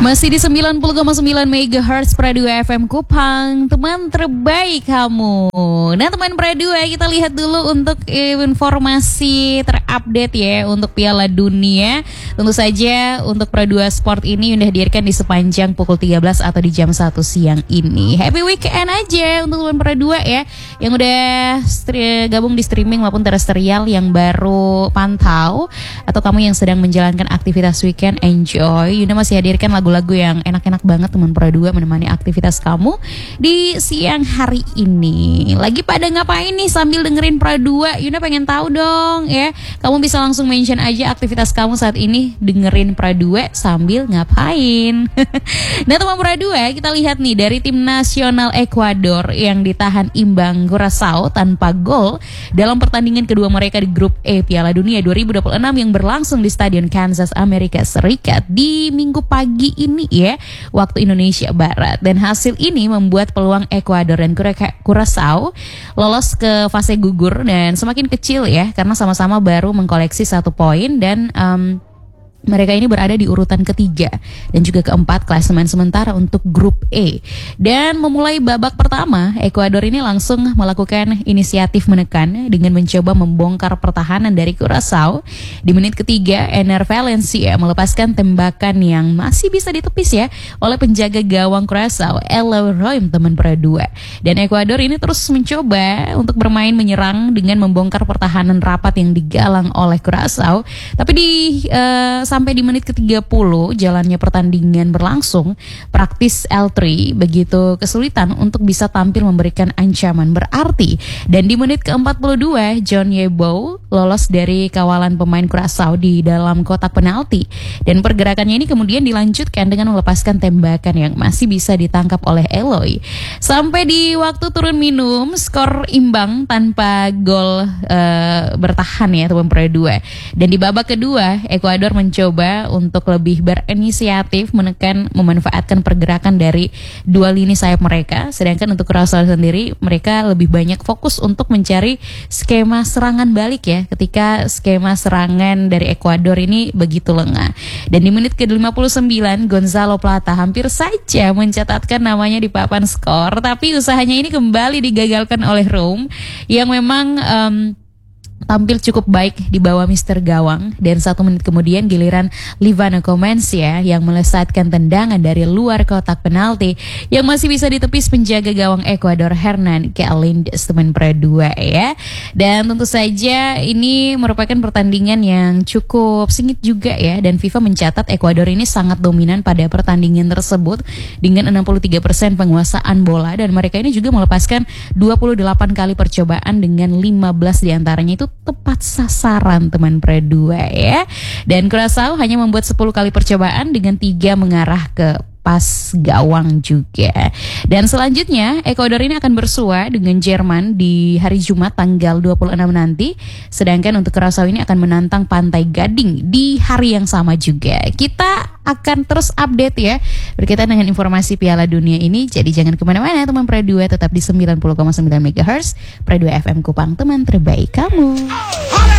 Masih di 90,9 MHz Pradua FM Kupang, teman terbaik kamu. Nah teman Pradua, kita lihat dulu untuk informasi terupdate ya untuk Piala Dunia. Tentu saja untuk Pradua Sport ini sudah dihadirkan di sepanjang pukul 13 atau di jam 1 siang ini. Happy weekend aja untuk teman Pradua ya, yang udah gabung di streaming maupun terestrial, yang baru pantau atau kamu yang sedang menjalankan aktivitas weekend, enjoy. Yunda masih hadirkan lagu-lagu yang enak-enak banget teman Pradua menemani aktivitas kamu di siang hari ini. Lagi pada ngapain nih sambil dengerin Pradua? Yunda pengen tahu dong ya. Kamu bisa langsung mention aja aktivitas kamu saat ini dengerin Pradua sambil ngapain. Nah teman Pradua, kita lihat nih dari tim nasional Ekuador yang ditahan imbang Curaçao tanpa gol dalam pertandingan kedua mereka di grup E Piala Dunia 2026 yang berlangsung di Stadion Kansas, Amerika Serikat di Minggu pagi ini ya, waktu Indonesia Barat. Dan hasil ini membuat peluang Ekuador dan Curaçao lolos ke fase gugur dan semakin kecil ya, karena sama-sama baru mengkoleksi 1 poin dan mereka ini berada di urutan ketiga dan juga keempat klasemen sementara untuk grup E. Dan memulai babak pertama, Ekuador ini langsung melakukan inisiatif menekan dengan mencoba membongkar pertahanan dari Curaçao. Di menit ketiga, Ener Valencia melepaskan tembakan yang masih bisa ditepis ya oleh penjaga gawang Curaçao, Elo Roim, teman Pradua. Dan Ekuador ini terus mencoba untuk bermain menyerang dengan membongkar pertahanan rapat yang digalang oleh Curaçao. Tapi sampai di menit ke-30 jalannya pertandingan berlangsung, praktis L3 begitu kesulitan untuk bisa tampil memberikan ancaman berarti. Dan di menit ke-42 John Yeboah lolos dari kawalan pemain Curaçao di dalam kotak penalti. Dan pergerakannya ini kemudian dilanjutkan dengan melepaskan tembakan yang masih bisa ditangkap oleh Eloy. Sampai di waktu turun minum, skor imbang tanpa gol bertahan ya teman Pradua. Dan di babak kedua, Ekuador mencoba untuk lebih berinisiatif memanfaatkan pergerakan dari dua lini sayap mereka, sedangkan untuk Curaçao sendiri mereka lebih banyak fokus untuk mencari skema serangan balik ya, ketika skema serangan dari Ekuador ini begitu lengah. Dan di menit ke-59 Gonzalo Plata hampir saja mencatatkan namanya di papan skor, tapi usahanya ini kembali digagalkan oleh Rome yang memang tampil cukup baik di bawah Mister Gawang. Dan 1 menit kemudian giliran Livano Comencia yang melesatkan tendangan dari luar kotak penalti yang masih bisa ditepis penjaga gawang Ekuador Hernan Galíndez, teman Pradua ya. Dan tentu saja ini merupakan pertandingan yang cukup sengit juga ya, dan FIFA mencatat Ekuador ini sangat dominan pada pertandingan tersebut dengan 63% penguasaan bola, dan mereka ini juga melepaskan 28 kali percobaan dengan 15 diantaranya itu tepat sasaran teman Pradua ya. Dan Curaçao hanya membuat 10 kali percobaan dengan 3 mengarah ke pas gawang juga. Dan selanjutnya Ekuador ini akan bersua dengan Jerman di hari Jumat tanggal 26 nanti. Sedangkan untuk Curaçao ini akan menantang Pantai Gading di hari yang sama juga. Kita akan terus update ya berkaitan dengan informasi Piala Dunia ini. Jadi jangan kemana-mana teman Pradua, tetap di 90,9 MHz Pradua FM Kupang, teman terbaik kamu.